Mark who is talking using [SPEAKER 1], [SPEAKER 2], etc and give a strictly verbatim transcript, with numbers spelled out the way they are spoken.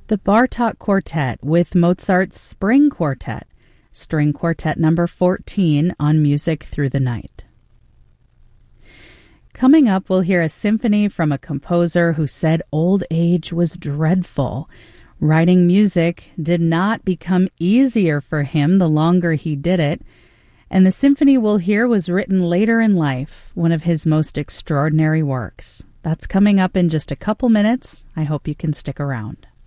[SPEAKER 1] The Bartók Quartet with Mozart's Spring Quartet, String Quartet number fourteen on Music Through the Night. Coming up, we'll hear a symphony from a composer who said old age was dreadful. Writing music did not become easier for him the longer he did it, and the symphony we'll hear was written later in life, one of his most extraordinary works. That's coming up in just a couple minutes. I hope you can stick around.